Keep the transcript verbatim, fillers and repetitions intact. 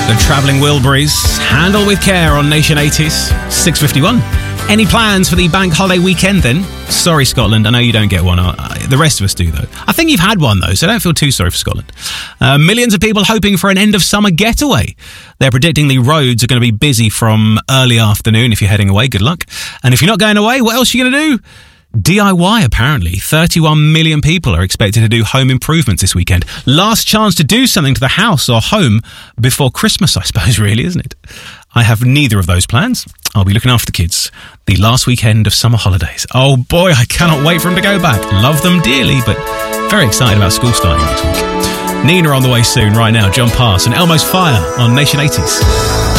The Travelling Wilburys, Handle with Care on Nation eighties, six fifty-one. Any plans for the bank holiday weekend then? Sorry, Scotland, I know you don't get one. The rest of us do, though. I think you've had one, though, so don't feel too sorry for Scotland. Uh, millions of people hoping for an end-of-summer getaway. They're predicting the roads are going to be busy from early afternoon if you're heading away. Good luck. And if you're not going away, what else are you going to do? D I Y, apparently. thirty-one million people are expected to do home improvements this weekend. Last chance to do something to the house or home before Christmas, I suppose, really, isn't it? I have neither of those plans. I'll be looking after the kids the last weekend of summer holidays. Oh boy, I cannot wait for them to go back. Love them dearly, but very excited about school starting next week. Nina on the way soon, right now. John Pass and Elmo's Fire on Nation eighties.